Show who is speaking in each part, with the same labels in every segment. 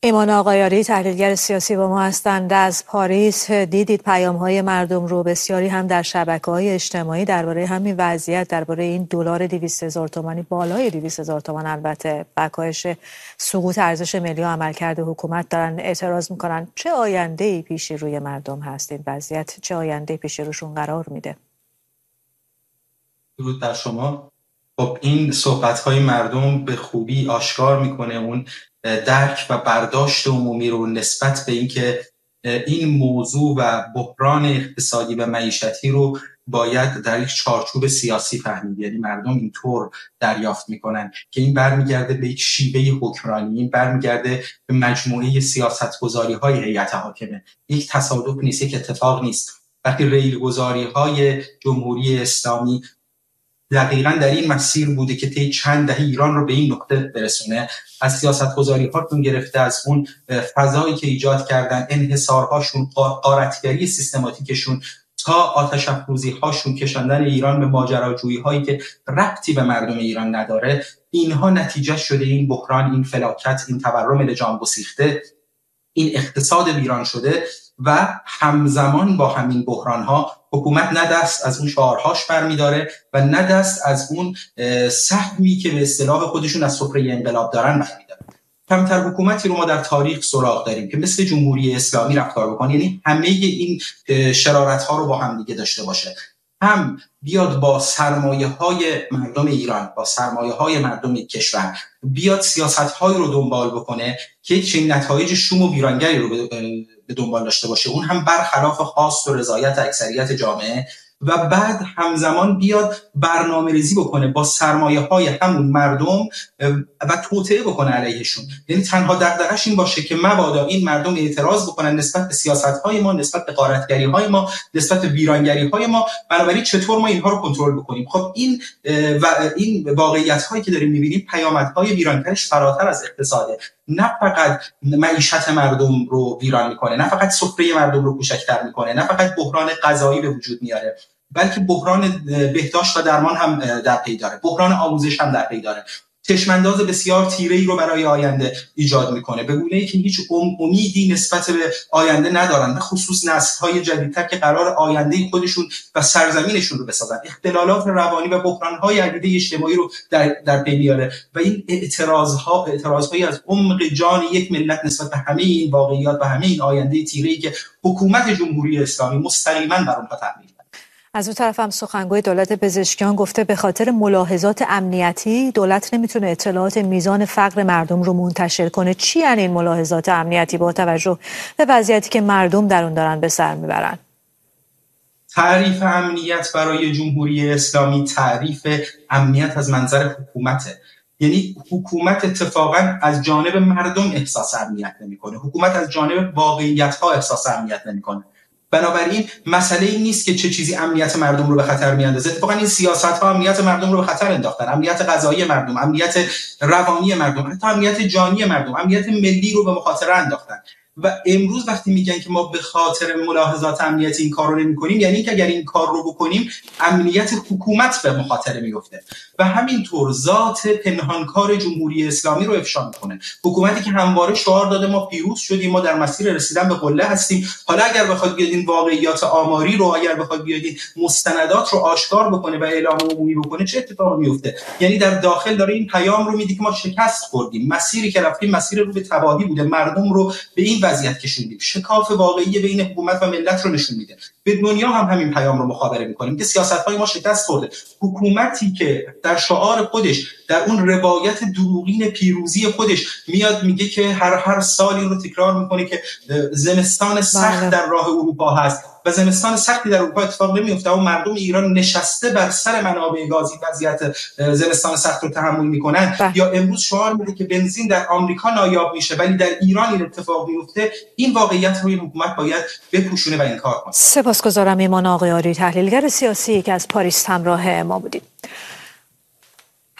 Speaker 1: ایمان آقایاری تحلیلگر سیاسی با ما هستند. از پاریس دیدید پیام‌های مردم رو، بسیاری هم در شبکه‌های اجتماعی درباره همین وضعیت، درباره این دلار 200,000 تومانی، بالای 200,000 تومان البته، و کاهش سقوط ارزش ملی و عملکرد حکومت دارن اعتراض میکنن. چه آینده‌ای پیش روی مردم هست این وضعیت؟ چه آینده‌ای پیش روشون قرار میده؟
Speaker 2: درود بر شما. خب این صحبت‌های مردم به خوبی آشکار میکنه اون درک و برداشت عمومی رو نسبت به اینکه این موضوع و بحران اقتصادی و معیشتی رو باید در یک چارچوب سیاسی فهمید. یعنی مردم اینطور دریافت میکنن که این برمیگرده به یک شیوه حکمرانی، این برمیگرده به مجموعه سیاست‌گذاری‌های هیئت حاکمه. یک تصادف نیست، یک اتفاق نیست. وقتی ریلگذاری‌های جمهوری اسلامی دقیقاً در این مسیر بوده که طی چند دهه ایران رو به این نقطه برسونه، از سیاست‌گذاری‌هاتون گرفته، از اون فضایی که ایجاد کردن، انحصارهاشون، غارتگری سیستماتیکشون، تا آتش افروزی‌هاشون، کشاندن ایران به ماجراجویی‌هایی که ربطی به مردم ایران نداره، اینها نتیجه شده این بحران، این فلاکت، این تورم جان گسیخته، این اقتصاد ویران شده. و همزمان با همین بحران‌ها حکومت نه دست از اون شعارهاش برمی‌داره و نه دست از اون سهمی که به اصطلاح خودشون از سفره انقلاب دارن برمی‌داره. کمتر حکومتی رو ما در تاریخ سراغ داریم که مثل جمهوری اسلامی رفتار بکنه، یعنی همه این شرارت‌ها رو با هم دیگه داشته باشه. هم بیاد با سرمایه‌های مردم ایران، با سرمایه‌های مردم کشور، بیاد سیاست‌هایی رو دنبال بکنه که چنین نتایج شوم و ویرانگری رو به دنبال داشته باشه، اون هم برخلاف خواست و رضایت اکثریت جامعه، و بعد همزمان بیاد برنامه‌ریزی بکنه با سرمایه‌های همون مردم و توطئه بکنه علیهشون. یعنی تنها دغدغه‌اش این باشه که مبادا این مردم اعتراض بکنن نسبت به سیاست‌های ما، نسبت به غارتگری‌های ما، نسبت به ویرانگری‌های ما، بنابراین چطور ما اینها رو کنترل بکنیم. خب این واقعیت‌هایی که داریم می‌بینیم پیامدهای ویرانگرش فراتر از اقتصاده. نه فقط معیشت مردم رو ویران میکنه، نه فقط سفره مردم رو کوچکتر میکنه، نه فقط بحران غذایی به وجود میاره، بلکه بحران بهداشت و درمان هم در پی داره، بحران آموزش هم در پی داره، چشمانداز بسیار تیره‌ای رو برای آینده ایجاد میکنه، به گونه‌ای که هیچ امیدی نسبت به آینده ندارن، به خصوص نسل‌های جدیدتر که قرار آینده خودشون و سرزمینشون رو بسازن. اختلالات روانی و بحران‌های عدیده اجتماعی رو در پی میاره و این اعتراض‌هایی از عمق جان یک ملت نسبت به همه این واقعیات و همه این آینده تیره‌ای که حکومت جمهوری اسلامی مستقیما بر اونها تحمیل.
Speaker 1: از اون طرف هم سخنگوی دولت پزشکیان گفته به خاطر ملاحظات امنیتی دولت نمیتونه اطلاعات میزان فقر مردم رو منتشر کنه. چی یعنی این ملاحظات امنیتی با توجه به وضعیتی که مردم در اون دارن به سر میبرن؟
Speaker 2: تعریف امنیت برای جمهوری اسلامی تعریف امنیت از منظر حکومته. یعنی حکومت اتفاقا از جانب مردم احساس امنیت نمیکنه، حکومت از جانب واقعیت‌ها احساس امنیت نمیکنه. بنابراین مسئله این نیست که چه چیزی امنیت مردم رو به خطر میاندازه، اتفاقا این سیاست‌ها امنیت مردم رو به خطر انداختن، امنیت غذایی مردم، امنیت روانی مردم، حتی امنیت جانی مردم، امنیت ملی رو به مخاطره انداختن. و امروز وقتی میگن که ما به خاطر ملاحظات امنیتی این کار رو نمی‌کنیم، یعنی اینکه اگر این کار رو بکنیم امنیت حکومت به مخاطره میفته و همینطور ذات پنهانکار جمهوری اسلامی رو افشا میکنه. حکومتی که همواره شعار داده ما پیروز شدیم، ما در مسیر رسیدن به قله هستیم، حالا اگر بخواد بیاد این واقعیات آماری رو، اگر بخواد بیاد این مستندات رو آشکار بکنه و اعلام عمومی بکنه، چه اتفاقی میفته؟ یعنی در داخل داره این پیام رو میده که ما شکست خوردیم، مسیری که رفتیم مسیر رو به تباهی بوده، مردم رو به این وضعیت کشوندیم، شکاف واقعی بین حکومت و ملت رو نشون میده. به دنیا هم همین پیام رو مخابره میکنیم که سیاست‌های ما شکست خورده. حکومتی که در شعار خودش، در اون روایت دروغین پیروزی خودش میاد میگه که هر سال این رو تکرار میکنه که زمستان سخت در راه اروپا هست و زمستان سختی در اروپا اتفاق نمیفته و مردم ایران نشسته بر سر منابع گازی وضعیت زمستان سخت رو تحمل میکنن. یا امروز شعار میده که بنزین در آمریکا نایاب میشه ولی در ایران این اتفاق میفته. این واقعیت رو این حکومت باید بپوشونه و انکار کنه.
Speaker 1: سپاسگزارم ایمان آقایاری، تحلیلگر سیاسی که از پاریس همراه ما بودید.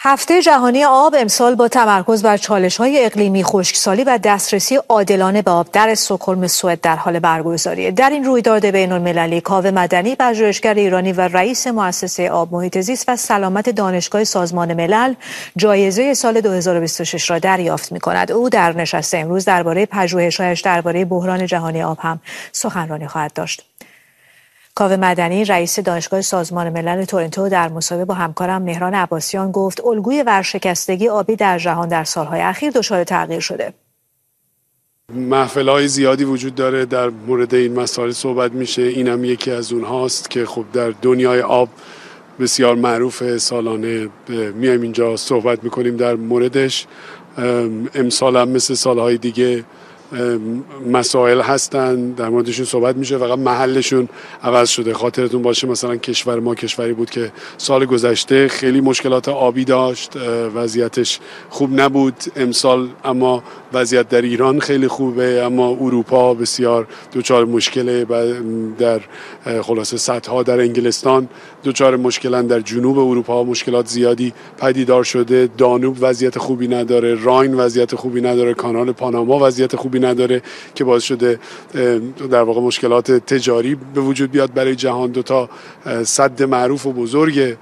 Speaker 1: هفته جهانی آب امسال با تمرکز بر چالش‌های اقلیمی، خشکسالی و دسترسی عادلانه به آب در استکهلم سوئد در حال برگزاریه. در این رویداد بین‌المللی کاوه مدنی، پژوهشگر ایرانی و رئیس مؤسسه آب، محیط زیست و سلامت دانشگاه سازمان ملل، جایزه سال 2026 را دریافت می‌کند. او در نشست امروز درباره پژوهش‌هایش درباره بحران جهانی آب هم سخنرانی خواهد داشت. کاوه مدنی، رئیس دانشگاه سازمان ملل تورنتو، در مصاحبه با همکارم مهران عباسیان گفت الگوی ورشکستگی آبی در جهان در سالهای اخیر دچار تغییر شده.
Speaker 3: محفل‌های زیادی وجود داره در مورد این مسائل صحبت میشه. اینم یکی از اونهاست که خب در دنیای آب بسیار معروف. سالانه میایم اینجا صحبت میکنیم در موردش. امسال هم مثل سالهای دیگه مسائل هستن، در موردشون صحبت میشه، فقط محلشون عوض شده. خاطرتون باشه مثلا کشور ما کشوری بود که سال گذشته خیلی مشکلات آبی داشت، وضعیتش خوب نبود. امسال اما وضعیت در ایران خیلی خوبه، اما اروپا بسیار دچار مشکله. در خلاصه سدها در انگلستان دچار مشکلن، در جنوب اروپا مشکلات زیادی پدیدار شده. دانوب وضعیت خوبی نداره، راین وضعیت خوبی نداره، کانال پاناما وضعیت خوبی نداره که باعث شده در واقع مشکلات تجاری به وجود بیاد برای جهان. دو تا سد معروف و بزرگ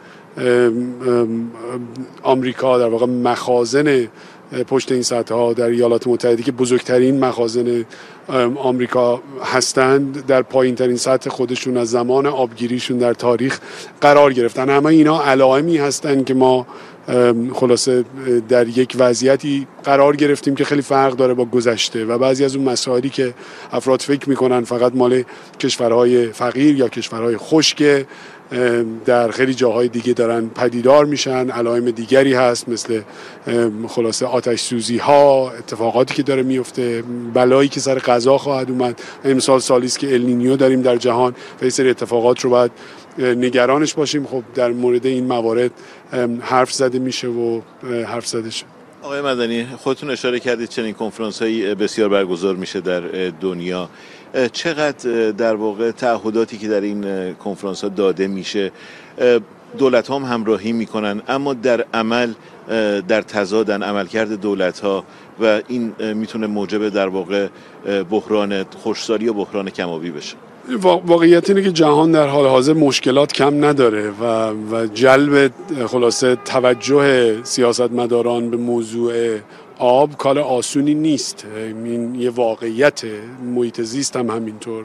Speaker 3: آمریکا، در واقع مخازن پشت این سدها در ایالات متحده که بزرگترین مخازن آمریکا هستند، در پایین ترین سطح خودشون از زمان آبگیریشون در تاریخ قرار گرفتن. همه اینا علائمی هستند که ما خلاصه در یک وضعیتی قرار گرفتیم که خیلی فرق داره با گذشته و بعضی از اون مسائلی که افراد فکر میکنن فقط مال کشورهای فقیر یا کشورهای خشک، در خیلی جاهای دیگه دارن پدیدار میشن. علائم دیگری هست مثل خلاصه آتش سوزی ها، اتفاقاتی که داره میفته، بلایی که سر غذا خواهد اومد. امسال سالی است که النینیو داریم در جهان و این سری اتفاقات رو باید نگرانش باشیم. خب در مورد این موارد حرف زده میشه و حرف زده شد.
Speaker 4: آقای مدنی، خودتون اشاره کردید چنین کنفرانس‌هایی بسیار برگزار میشه در دنیا. چقدر در واقع تعهداتی که در این کنفرانس‌ها داده میشه دولت‌ها هم همراهی میکنن، اما در عمل در تضادن عملکرد دولت‌ها و این میتونه موجب در واقع بحران خشکسالی و بحران کم‌آبی بشه؟
Speaker 3: واقعیت اینه که جهان در حال حاضر مشکلات کم نداره و جلب خلاصه توجه سیاستمداران به موضوع آب کار آسونی نیست. این یه واقعیت. محیط زیست هم همینطور.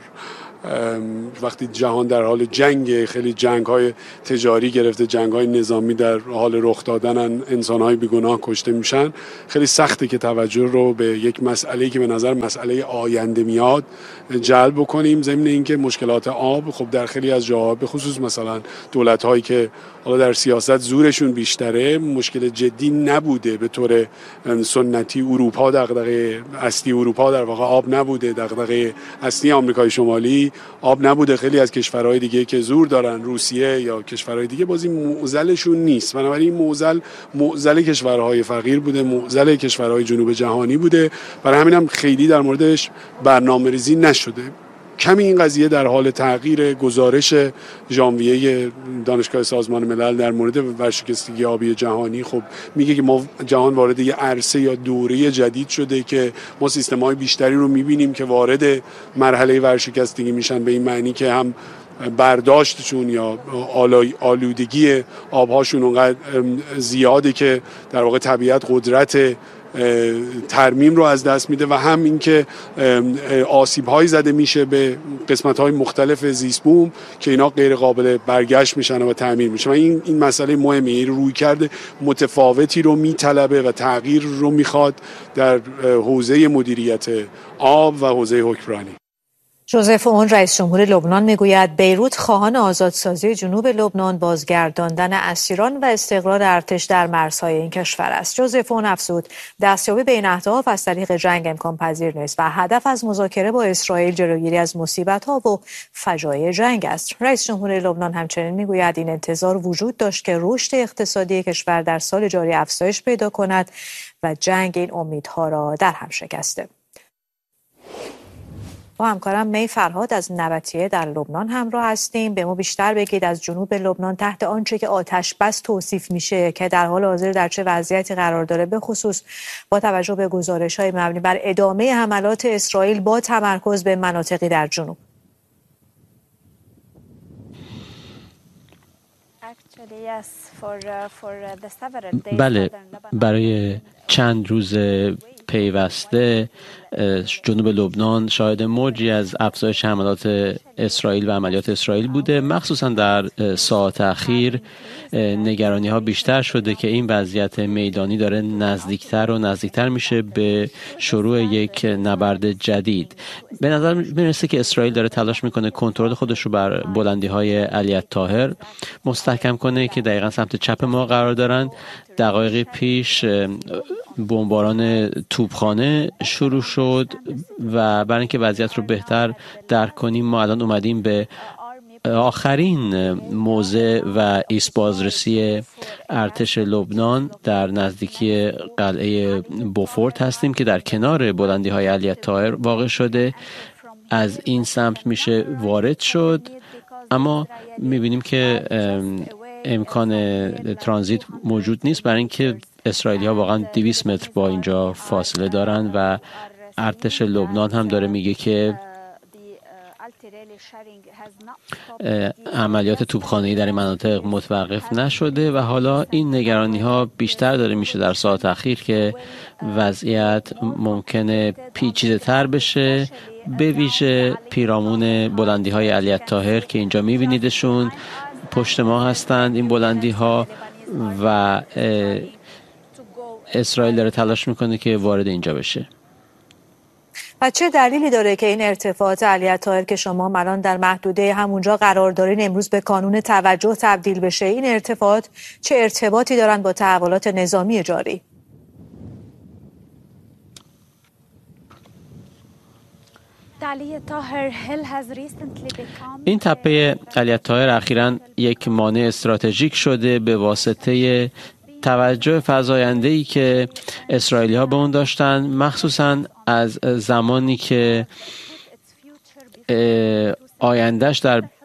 Speaker 3: وقتی جهان در حال جنگ، خیلی جنگ‌های تجاری گرفته، جنگ‌های نظامی در حال رخ دادن، انسان‌های بیگناه کشته میشن، خیلی سخته که توجه رو به یک مسئله‌ای که به نظر مسئله آینده میاد جلب بکنیم. ضمن اینکه مشکلات آب خب در خیلی از جاها، به خصوص مثلا دولت‌هایی که حالا در سیاست زورشون بیشتره، مشکل جدی نبوده به طور سنتی. اروپا دغدغه اصلی اروپا در واقع آب نبوده، دغدغه اصلی آمریکای شمالی آب نبوده. خیلی از کشورهای دیگه که زور دارن، روسیه یا کشورهای دیگه، بازی معضلشون نیست. بنابراین معضل کشورهای فقیر بوده، معضل کشورهای جنوب جهانی بوده. برای همین هم خیلی در موردش برنامه‌ریزی نشده. کمی این قضیه در حال تغییر. گزارش ژانویه دانشگاه سازمان ملل در مورد ورشکستگی آبی جهانی خب میگه که ما جهان وارد یه عرصه یا دوره جدید شده که ما سیستم‌های بیشتری رو می‌بینیم که وارد مرحله ورشکستگی میشن، به این معنی که هم برداشتشون یا آلودگی آبهاشون اونقدر زیاده که در واقع طبیعت قدرت ترمیم رو از دست میده و هم این که آسیب‌هایی زده میشه به قسمت‌های مختلف زیست بوم که اینا غیر قابل برگشت میشن و تعمیر میشن. و این مسئله مهمه. رویکرد متفاوتی رو میطلبه و تغییر رو میخواد در حوزه مدیریت آب و حوزه حکمرانی.
Speaker 1: ژوزف اون، رئیس جمهور لبنان، میگوید بیروت خواهان آزادسازی جنوب لبنان، بازگرداندن اسیران و استقرار ارتش در مرزهای این کشور است. ژوزف اون افزود دستیابی به این اهداف از طریق جنگ امکان پذیر نیست و هدف از مذاکره با اسرائیل جلوگیری از مصیبت‌ها و فجایع جنگ است. رئیس جمهور لبنان همچنین میگوید این انتظار وجود داشت که رشد اقتصادی کشور در سال جاری افزایش پیدا کند و جنگ این امیدها را در هم شکسته. با همکارم می فرهاد از نبطیه در لبنان همراه هستیم. به ما بیشتر بگید از جنوب لبنان تحت آنچه که آتش بس توصیف میشه که در حال حاضر در چه وضعیتی قرار داره، به خصوص با توجه به گزارش‌های مبنی بر ادامه حملات اسرائیل با تمرکز به مناطقی در جنوب.
Speaker 5: بله، برای چند روز پیوسته جنوب لبنان شاهد موجی از افزایش حملات اسرائیل و عملیات اسرائیل بوده. مخصوصا در ساعات اخیر نگرانی ها بیشتر شده که این وضعیت میدانی داره نزدیکتر و نزدیکتر میشه به شروع یک نبرد جدید. به نظر میرسه که اسرائیل داره تلاش میکنه کنترل خودش رو بر بلندی های علی الطاهر مستحکم کنه که دقیقا سمت چپ ما قرار دارن. دقایقی پیش بمباران توپخانه شروع شد و برای اینکه وضعیت رو بهتر درک کنیم ما الان اومدیم به آخرین موضع و ایست بازرسی ارتش لبنان در نزدیکی قلعه بوفورت هستیم که در کنار بلندی های علی الطاهر واقع شده. از این سمت میشه وارد شد، اما میبینیم که امکان ترانزیت موجود نیست برای اینکه اسرائیلی ها واقعا 200 متر با اینجا فاصله دارن و ارتش لبنان هم داره میگه که عملیات توپخانه‌ای در این مناطق متوقف نشده و حالا این نگرانی ها بیشتر داره میشه در ساعات اخیر که وضعیت ممکنه پیچیده تر بشه، به ویژه پیرامون بلندی های علی الطاهر که اینجا میبینیدشون پشت ما هستند این بلندی ها و اسرائیل داره تلاش میکنه که وارد اینجا بشه.
Speaker 1: و چه دلیلی داره که این ارتفاعات علی الطاهر که شما الان در محدوده همونجا قرار دارین امروز به کانون توجه تبدیل بشه؟ این ارتفاعات چه ارتباطی دارن با تحولات نظامی جاری؟
Speaker 5: این تپه علی الطاهر اخیراً یک مانع استراتژیک شده به واسطه توجه فزاینده‌ای که اسرائیلی ها به اون داشتن، مخصوصاً از زمانی که آیندهش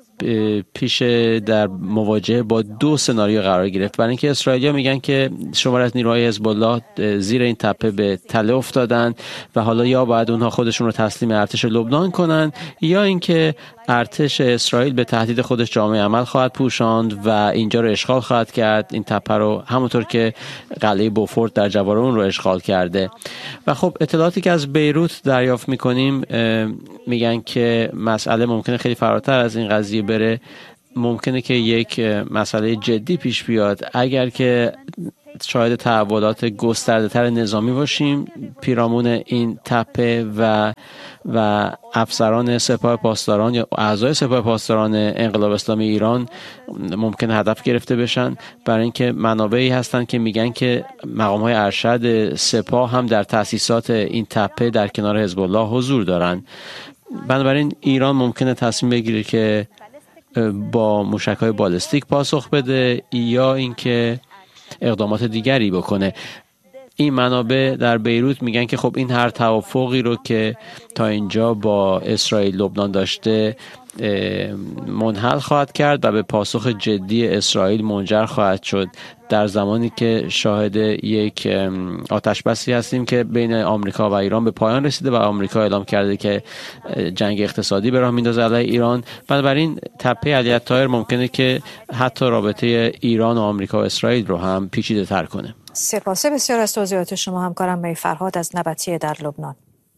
Speaker 5: در مواجهه با 2 سناریو قرار گرفت. برای اینکه اسرائیلی‌ها میگن که شماری از نیروهای حزب الله زیر این تپه به تله افتادن و حالا یا باید اونها خودشون رو تسلیم ارتش لبنان کنن یا اینکه ارتش اسرائیل به تهدید خودش جامعه عمل خواهد پوشاند و اینجا رو اشغال خواهد کرد، این تپه رو، همونطور که قلعه بوفورت در جوار اون رو اشغال کرده. و خب اطلاعاتی که از بیروت دریافت میکنیم میگن که مسئله ممکنه خیلی فراتر از این قضیه بره. ممکنه که یک مسئله جدی پیش بیاد اگر که شاهد تحولات گسترده‌تر نظامی باشیم پیرامون این تپه و افسران سپاه پاسداران یا اعضای سپاه پاسداران انقلاب اسلامی ایران ممکنه هدف گرفته بشن، برای اینکه منابعی هستن که میگن که مقام‌های ارشد سپاه هم در تأسیسات این تپه در کنار حزب الله حضور دارن. بنابراین ایران ممکنه تصمیم بگیره که با موشک‌های بالستیک پاسخ بده یا اینکه اقدامات دیگری بکنه. این منابع در بیروت میگن که خب این هر توافقی رو که تا اینجا با اسرائیل لبنان داشته منحل خواهد کرد و به پاسخ جدی اسرائیل منجر خواهد شد در زمانی که شاهد یک آتشبسی هستیم که بین آمریکا و ایران به پایان رسیده و آمریکا اعلام کرده که جنگ اقتصادی به راه میندازه علیه ایران. بنابراین تپه علی الطاهر ممکنه که حتی رابطه ایران و آمریکا و اسرائیل رو هم پیچیده تر کنه.
Speaker 1: سپاس بسیار از توضیحات شما همکارم می فرهاد از نبطیه در لبنان.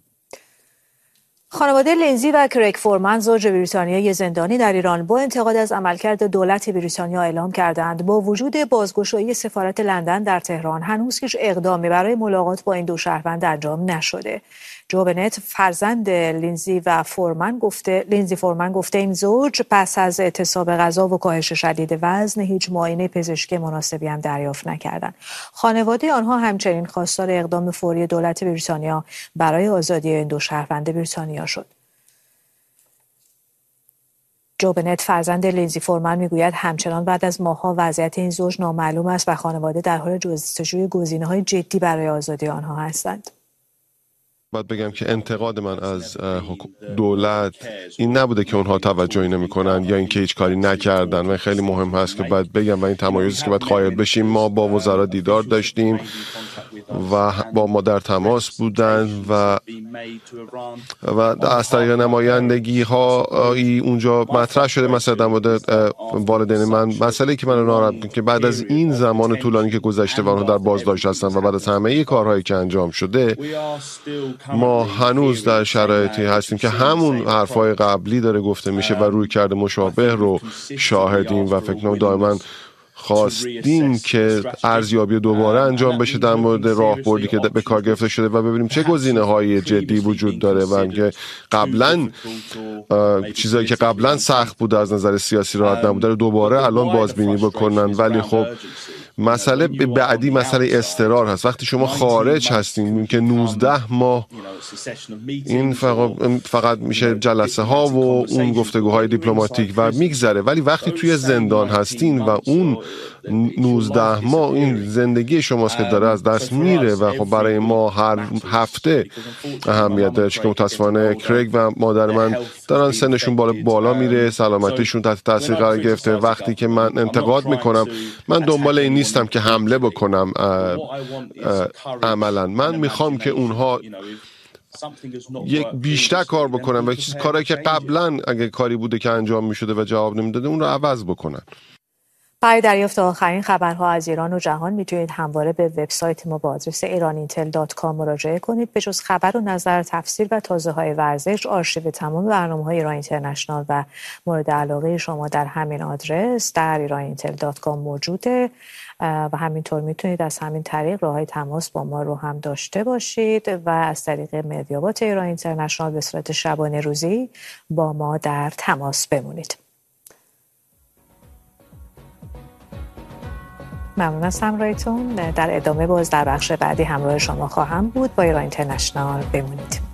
Speaker 1: خانواده لینزی و کریگ فورمن زوج بریتانیایی زندانی در ایران با انتقاد از عملکرد دولت بریتانیا اعلام کردند با وجود بازگشایی سفارت لندن در تهران هنوز هیچ اقدامی برای ملاقات با این دو شهروند انجام نشده. جو بنت فرزند لینزی فورمن گفته این زوج پس از اعتصاب غذا و کاهش شدید وزن هیچ معاینه پزشکی مناسبی هم دریافت نکردند. خانواده آنها همچنین خواستار اقدام فوری دولت بریتانیا برای آزادی این دو شهروند بریتانیا شد. جو بنت فرزند لینزی فورمن میگوید همچنان بعد از ماه‌ها وضعیت این زوج نامعلوم است و خانواده در حال جستجوی گزینه‌های جدی برای آزادی آنها هستند.
Speaker 6: باید بگم که انتقاد من از دولت این نبوده که اونها توجهی نمی‌کنن یا اینکه هیچ کاری نکردن و خیلی مهم هست که باید بگم و این تمایزی که باید قائل بشیم. ما با وزرا دیدار داشتیم و با ما در تماس بودن و از طریق نمایندگی ها اونجا مطرح شده مثلا در مورد والدین من. مسئله که من ناراحت می‌کنه که بعد از این زمان طولانی که گذشته و اونها در بازداشت هستن و بعد از همه کارهایی که انجام شده ما هنوز در شرایطی هستیم که همون حرفای قبلی داره گفته میشه و روی کرده مشابه رو شاهدیم و فکر کنم دائما خواستیم که ارزیابی دوباره انجام بشه در مورد راهبردی که به کار گرفته شده و ببینیم چه گزینه‌های جدی وجود داره و اینکه قبلا چیزایی که قبلا سخت بود از نظر سیاسی راحت نبوده رو دوباره الان بازبینی بکنن. ولی خب مسئله بعدی مسئله اضطرار هست. وقتی شما خارج هستین که 19 ماه این فقط میشه جلسه ها و اون گفتگوهای دیپلماتیک و میگذره، ولی وقتی توی زندان هستین و اون 19 ماه این زندگی شماست که داره از دست میره و خب برای ما هر هفته اهمیت داره، چون متاسفانه کریگ و مادر من دارن سنشون بالا میره، سلامتیشون تحت تاثیر قرار گرفته. وقتی که من انتقاد میکنم من دنبال این نیستم که حمله بکنم عملا، من میخوام که اونها یک بیشتر کار بکنن و چیز کاری که قبلا اگه کاری بوده که انجام میشده و جواب نمیداده اون رو عوض بکنن.
Speaker 1: برای دریافت آخرین خبرها از ایران و جهان میتونید همواره به وبسایت ما با آدرس iraniintel.com مراجعه کنید. به جز خبر و نظر، تفسیر و تازه‌های ورزش، آرشیو تمام برنامه‌های ایران اینترنشنال و مورد علاقه شما در همین آدرس در iraniintel.com موجوده و همینطور میتونید از همین طریق راههای تماس با ما رو هم داشته باشید و از طریق مدیابات ایران اینترنشنال به صورت شبانه روزی با ما در تماس بمونید. ممنون از همراهیتون. در ادامه باز در بخش بعدی همراه شما خواهم بود. با ایران اینترنشنال بمونید.